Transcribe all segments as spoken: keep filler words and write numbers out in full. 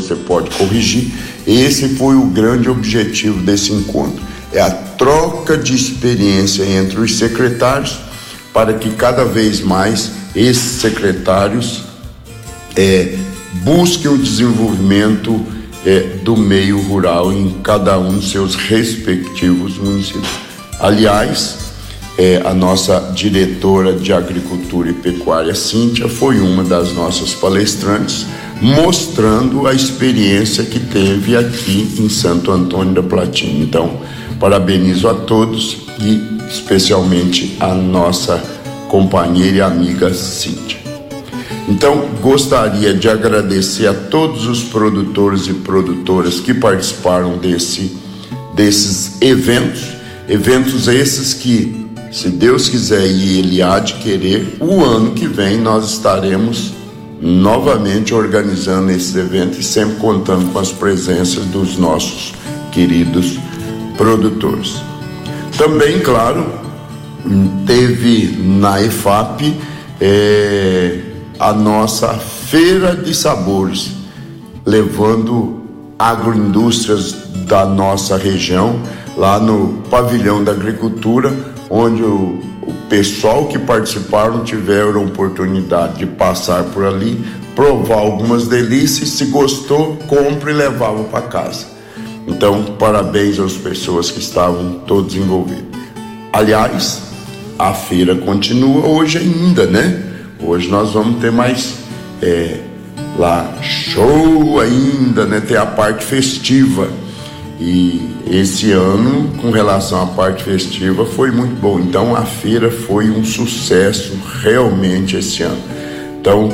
você pode corrigir. Esse foi o grande objetivo desse encontro, é a troca de experiência entre os secretários, para que cada vez mais esses secretários é, busquem o desenvolvimento é, do meio rural em cada um dos seus respectivos municípios. Aliás, é, a nossa diretora de Agricultura e Pecuária, Cíntia, foi uma das nossas palestrantes, mostrando a experiência que teve aqui em Santo Antônio da Platina. Então, parabenizo a todos e especialmente a nossa companheira e amiga Cíntia. Então, gostaria de agradecer a todos os produtores e produtoras que participaram desse, desses eventos, eventos esses que, se Deus quiser e Ele há de querer, o ano que vem nós estaremos novamente organizando esses eventos e sempre contando com as presenças dos nossos queridos produtores. Também, claro, teve na E F A P é, a nossa Feira de Sabores, levando agroindústrias da nossa região, lá no Pavilhão da Agricultura, onde o, o pessoal que participaram tiveram a oportunidade de passar por ali, provar algumas delícias, se gostou, compra e levava para casa. Então, parabéns às pessoas que estavam todos envolvidos. Aliás, a feira continua hoje ainda, né? Hoje nós vamos ter mais é, lá show ainda, né? Tem a parte festiva. E esse ano, com relação à parte festiva, foi muito bom. Então, a feira foi um sucesso realmente esse ano. Então,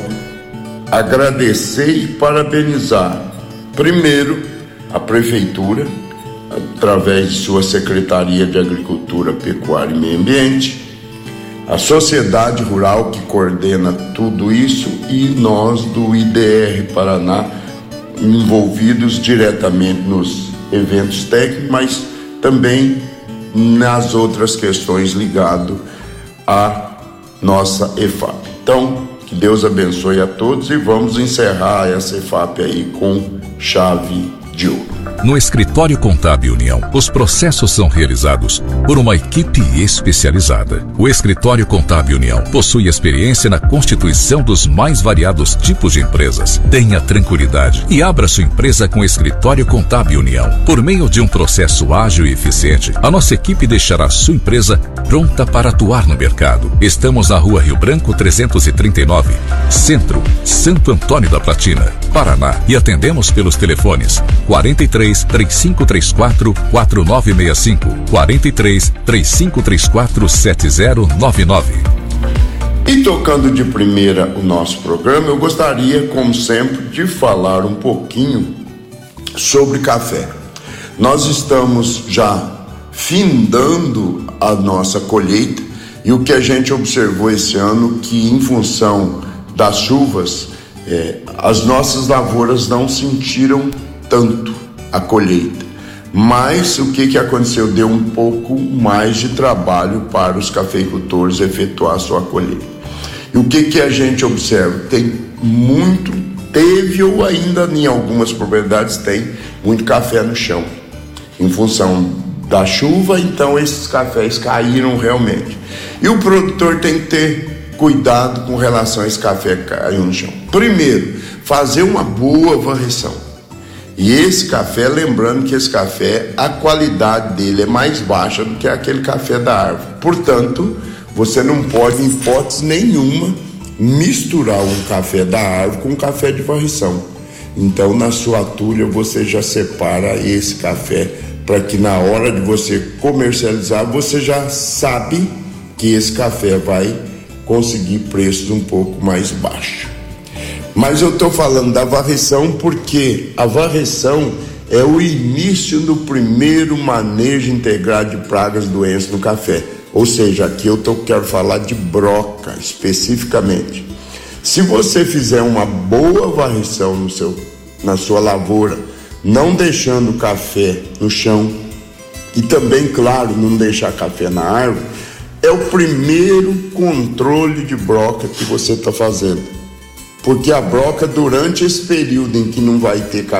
agradecer e parabenizar, primeiro, a Prefeitura, através de sua Secretaria de Agricultura, Pecuária e Meio Ambiente, a Sociedade Rural, que coordena tudo isso, e nós do I D R Paraná, envolvidos diretamente nos eventos técnicos, mas também nas outras questões ligadas à nossa E F A P. Então, que Deus abençoe a todos e vamos encerrar essa E F A P aí com chave de ouro. No Escritório Contábil União, os processos são realizados por uma equipe especializada. O Escritório Contábil União possui experiência na constituição dos mais variados tipos de empresas. Tenha tranquilidade e abra sua empresa com o Escritório Contábil União. Por meio de um processo ágil e eficiente, a nossa equipe deixará sua empresa pronta para atuar no mercado. Estamos na Rua Rio Branco trezentos e trinta e nove, Centro, Santo Antônio da Platina, Paraná, e atendemos pelos telefones quarenta e três, três cinco três quatro, quatro nove seis cinco, quarenta e três, três cinco três quatro, sete zero nove nove. E tocando de primeira o nosso programa, eu gostaria, como sempre, de falar um pouquinho sobre café. Nós estamos já findando a nossa colheita e o que a gente observou esse ano, que em função das chuvas, é, as nossas lavouras não sentiram tanto a colheita, mas o que que aconteceu? Deu um pouco mais de trabalho para os cafeicultores efetuar a sua colheita. E o que que a gente observa? Tem muito, teve ou ainda em algumas propriedades tem muito café no chão, em função da chuva, então esses cafés caíram realmente. E o produtor tem que ter cuidado com relação a esse café que caiu no chão. Primeiro, fazer uma boa varrição. E esse café, lembrando que esse café, a qualidade dele é mais baixa do que aquele café da árvore. Portanto, você não pode, em hipótese nenhuma, misturar um café da árvore com um café de varrição. Então, na sua atulha, você já separa esse café para que na hora de você comercializar, você já sabe que esse café vai conseguir preços um pouco mais baixos. Mas eu estou falando da varrição porque a varrição é o início do primeiro manejo integrado de pragas e doenças no café. Ou seja, aqui eu tô, quero falar de broca especificamente. Se você fizer uma boa varrição no seu, na sua lavoura, não deixando o café no chão e também, claro, não deixar café na árvore, é o primeiro controle de broca que você está fazendo. Porque a broca, durante esse período em que não vai ter café,